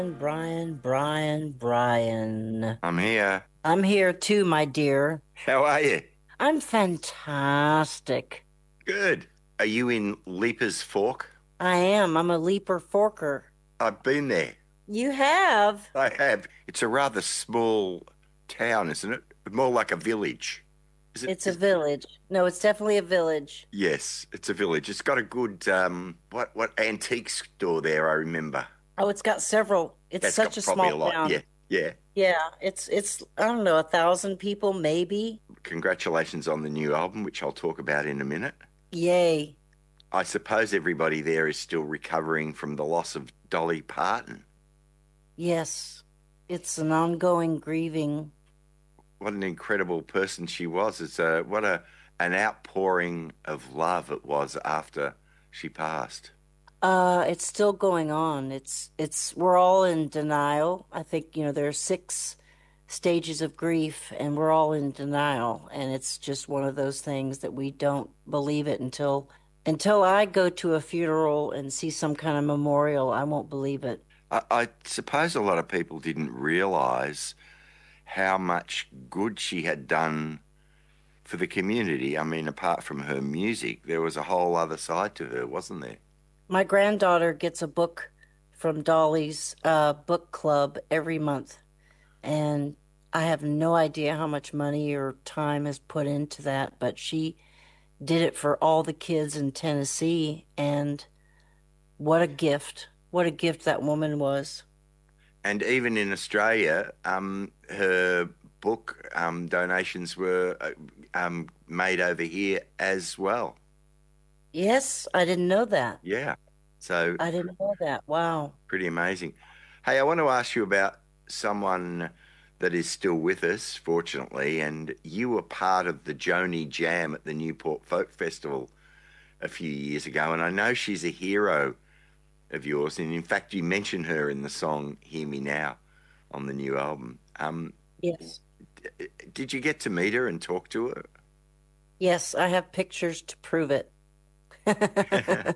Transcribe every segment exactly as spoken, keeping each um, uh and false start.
Brian, Brian, Brian. I'm here. I'm here too, my dear. How are you? I'm fantastic. Good. Are you in Leaper's Fork? I am. I'm a leaper forker. I've been there. You have? I have. It's a rather small town, isn't it? More like a village. Is it? It's a Is, village. No, it's definitely a village. yes, it's a village. It's got a good um what what antique store there, I remember. Oh, it's got several. It's That's such got a probably a small lot. Yeah. town. Yeah. Yeah, it's it's I don't know, a thousand people maybe. Congratulations on the new album, which I'll talk about in a minute. Yay. I suppose everybody there is still recovering from the loss of Dolly Parton. Yes. It's an ongoing grieving. What an incredible person she was. It's a what a an outpouring of love it was after she passed. Uh, it's still going on. It's it's we're all in denial. I think, you know, there are six stages of grief and we're all in denial. And it's just one of those things that we don't believe it until until I go to a funeral and see some kind of memorial, I won't believe it. I, I suppose a lot of people didn't realize how much good she had done for the community. I mean, apart from her music, there was a whole other side to her, wasn't there? My granddaughter gets a book from Dolly's uh, book club every month, and I have no idea how much money or time is put into that, but she did it for all the kids in Tennessee, and what a gift. What a gift that woman was. And even in Australia, um, her book um, donations were uh, um, made over here as well. Yes, I didn't know that. Yeah. So I didn't know that. Wow. pretty amazing. Hey, I want to ask you about someone that is still with us, fortunately, and you were part of the Joni Jam at the Newport Folk Festival a few years ago, and I know she's a hero of yours, and in fact, you mention her in the song "Hear Me Now" on the new album. Um, Yes. did you get to meet her and talk to Yes, I have pictures to prove it. her?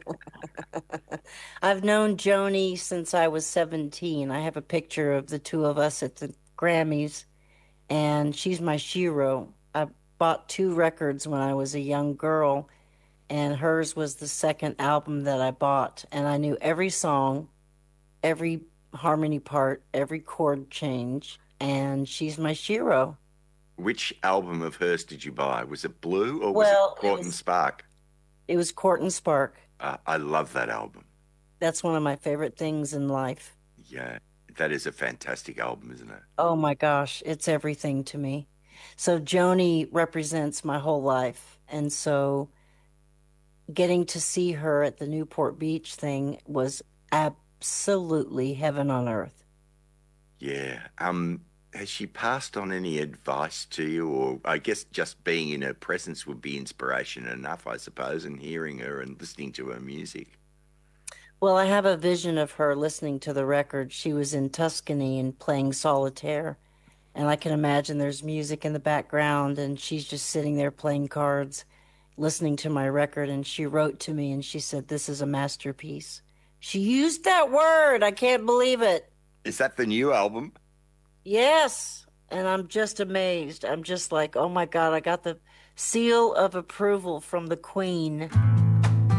I've known Joni since I was seventeen. I have a picture of the two of us at the Grammys, and she's my shiro. I bought two records when I was a young girl, and hers was the second album that I bought, and I knew every song, every harmony part, every chord change, and she's my shiro. Which album of hers did you buy? Was it Blue or was it Well, it Court and was Spark? it was Court and Spark. Uh, I love that album. That's one of my favorite things in life. Yeah, that is a fantastic album, isn't it? Oh my gosh, it's everything to me. So Joni represents my whole life. And so getting to see her at the Newport Beach thing was absolutely heaven on earth. Yeah. Um, has she passed on any advice to you, or I guess just being in her presence would be inspiration enough, I suppose, and hearing her and listening to her music. Well, I have a vision of her listening to the record. She was in Tuscany and playing solitaire. And I can imagine there's music in the background, and she's just sitting there playing cards, listening to my record. And she wrote to me and she said, "This is a masterpiece." She used that word. I can't believe it. Is that the new album? Yes. And I'm just amazed. I'm just like, oh my God, I got the seal of approval from the Queen.